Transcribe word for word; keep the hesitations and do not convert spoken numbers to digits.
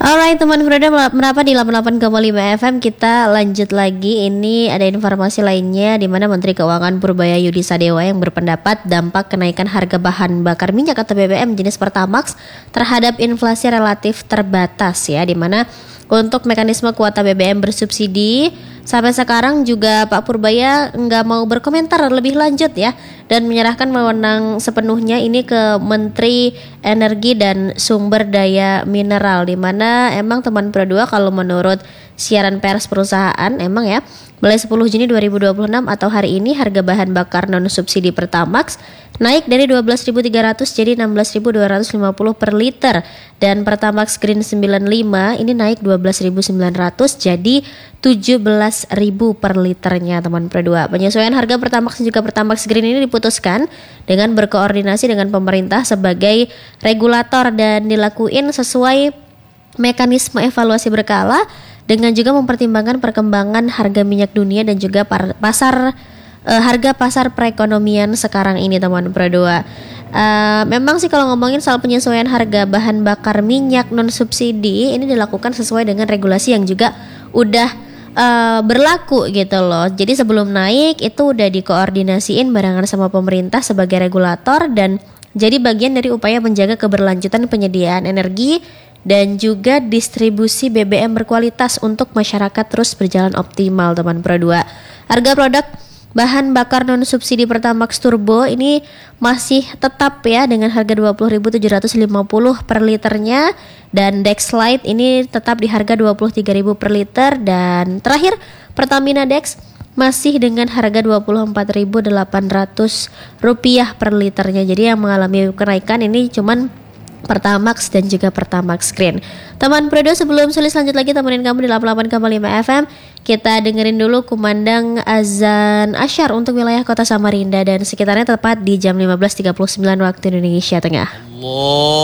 Alright teman Freda, merapat di delapan puluh delapan koma lima F M. Kita lanjut lagi. Ini ada informasi lainnya di mana Menteri Keuangan Purbaya Yudi Sadewa yang berpendapat dampak kenaikan harga bahan bakar minyak atau B B M jenis Pertamax terhadap inflasi relatif terbatas ya, di mana untuk mekanisme kuota B B M bersubsidi sampai sekarang juga Pak Purbaya nggak mau berkomentar lebih lanjut ya, dan menyerahkan wewenang sepenuhnya ini ke Menteri Energi dan Sumber Daya Mineral, di mana emang teman Pro dua kalau menurut siaran pers perusahaan emang ya mulai sepuluh Juni dua ribu dua puluh enam atau hari ini harga bahan bakar non subsidi Pertamax naik dari dua belas ribu tiga ratus jadi enam belas ribu dua ratus lima puluh per liter, dan Pertamax Green sembilan puluh lima ini naik dua belas ribu sembilan ratus jadi tujuh belas ribu per liternya teman Pro dua. Penyesuaian harga Pertamax dan juga Pertamax Green ini diputuskan dengan berkoordinasi dengan pemerintah sebagai regulator dan dilakuin sesuai mekanisme evaluasi berkala dengan juga mempertimbangkan perkembangan harga minyak dunia dan juga par- pasar uh, harga pasar perekonomian sekarang ini teman Pro dua. Uh, memang sih kalau ngomongin soal penyesuaian harga bahan bakar minyak non subsidi ini dilakukan sesuai dengan regulasi yang juga udah uh, berlaku gitu loh. Jadi sebelum naik itu udah dikoordinasiin barengan sama pemerintah sebagai regulator dan jadi bagian dari upaya menjaga keberlanjutan penyediaan energi dan juga distribusi B B M berkualitas untuk masyarakat terus berjalan optimal teman Pro dua. Harga produk bahan bakar non subsidi Pertamax Turbo ini masih tetap ya dengan harga dua puluh ribu tujuh ratus lima puluh per liternya, dan Dex Lite ini tetap di harga dua puluh tiga ribu per liter, dan terakhir Pertamina Dex masih dengan harga dua puluh empat ribu delapan ratus rupiah per liternya. Jadi yang mengalami kenaikan ini cuman Pertamax dan juga Pertamax Green. Teman Pro dua, sebelum sulis lanjut lagi temenin kamu di delapan puluh delapan koma lima F M, kita dengerin dulu kumandang azan asyar untuk wilayah kota Samarinda dan sekitarnya tepat di jam lima belas tiga puluh sembilan waktu Indonesia Tengah. Allah.